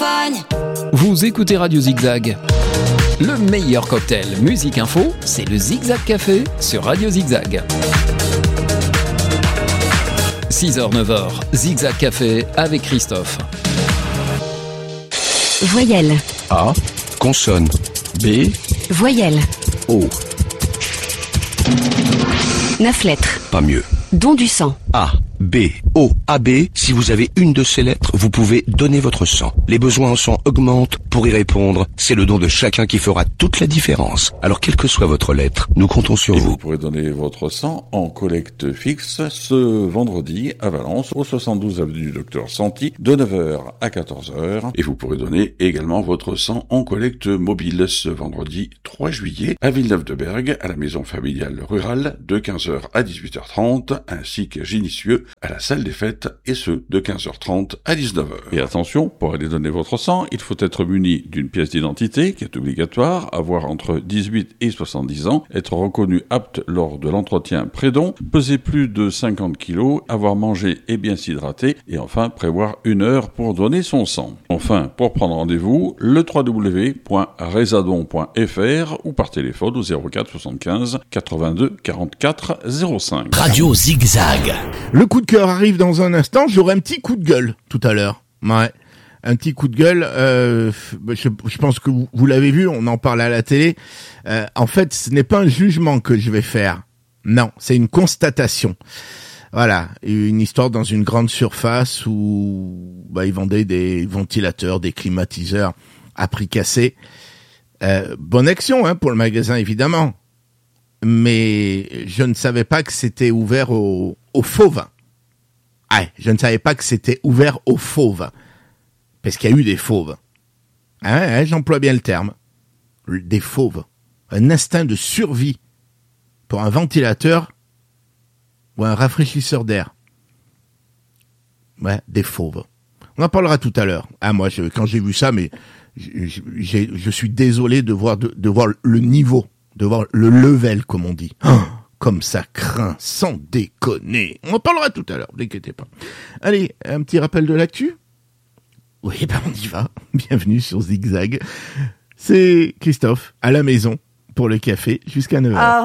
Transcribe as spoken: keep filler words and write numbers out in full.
champagne. Vous écoutez Radio Zigzag. Le meilleur cocktail musique info, c'est le Zigzag Café sur Radio Zigzag. six heures neuf heures, Zigzag Café avec Christophe. Voyelle. A. Consonne. B. Voyelle. O. Neuf lettres. Pas mieux. Don du sang. A, B, O, A B. Si vous avez une de ces lettres, vous pouvez donner votre sang. Les besoins en sang augmentent. Pour y répondre, c'est le don de chacun qui fera toute la différence. Alors, quelle que soit votre lettre, nous comptons sur Et vous. vous pourrez donner votre sang en collecte fixe ce vendredi à Valence, au soixante-douze avenue du Docteur Santi, de neuf heures à quatorze heures. Et vous pourrez donner également votre sang en collecte mobile ce vendredi trois juillet à Villeneuve-de-Berg, à la maison familiale rurale, de quinze heures à dix-huit heures trente, ainsi qu'à Ginicieux, à la salle des fêtes, et ce, de quinze heures trente à dix-neuf heures. Et attention, pour aller donner votre sang, il faut être muni d'une pièce d'identité, qui est obligatoire, avoir entre dix-huit et soixante-dix ans, être reconnu apte lors de l'entretien pré-don, peser plus de cinquante kilos, avoir mangé et bien s'hydrater, et enfin prévoir une heure pour donner son sang. Enfin, pour prendre rendez-vous, le w w w point resadon point f r ou par téléphone au zéro quatre soixante-quinze quatre-vingt-deux quarante-quatre zéro cinq. Radio Zigzag. Le coup de cœur arrive dans un instant. J'aurai un petit coup de gueule tout à l'heure. Ouais. Un petit coup de gueule, euh, je, je pense que vous, vous l'avez vu, on en parle à la télé. Euh, en fait, ce n'est pas un jugement que je vais faire. Non, c'est une constatation. Voilà, une histoire dans une grande surface où bah, ils vendaient des ventilateurs, des climatiseurs à prix cassé. Euh, bonne action hein, pour le magasin, évidemment. Mais je ne savais pas que c'était ouvert aux, aux fauves. Ah, je ne savais pas que c'était ouvert aux fauves. Parce qu'il y a eu des fauves. Hein, hein, j'emploie bien le terme. Des fauves. Un instinct de survie pour un ventilateur ou un rafraîchisseur d'air. Ouais, des fauves. On en parlera tout à l'heure. Ah, moi, je, quand j'ai vu ça, mais je, j'ai, je suis désolé de voir, de, de voir le niveau, de voir le level, comme on dit. Oh, comme ça craint, sans déconner. On en parlera tout à l'heure, ne vous inquiétez pas. Allez, un petit rappel de l'actu. Oui, ben on y va. Bienvenue sur Zigzag. C'est Christophe, à la maison, pour le café, jusqu'à neuf heures.